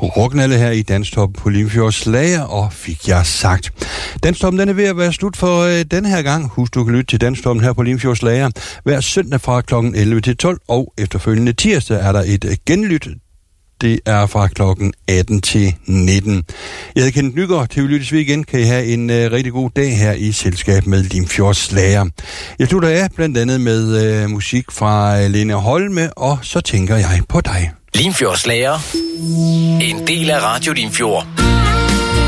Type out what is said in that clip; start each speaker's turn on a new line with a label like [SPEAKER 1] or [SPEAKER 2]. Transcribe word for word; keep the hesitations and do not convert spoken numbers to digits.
[SPEAKER 1] Rocknalle her i Danstoppen på Limfjords Slager, og fik jeg sagt. Danstoppen den er ved at være slut for øh, denne her gang. Husk, du kan lytte til Danstoppen her på Limfjords Slager hver søndag fra klokken elleve til tolv, og efterfølgende tirsdag er der et øh, genlyt. Det er fra klokken atten til nitten. Jeg hedder Kenneth Nygaard. Til vi lyttes ved igen, kan I have en øh, rigtig god dag her i selskab med Limfjords Slager. Jeg slutter af blandt andet med øh, musik fra øh, Lene Holme, og så tænker jeg på dig.
[SPEAKER 2] Limfjords Slager. En del af Radio Limfjord.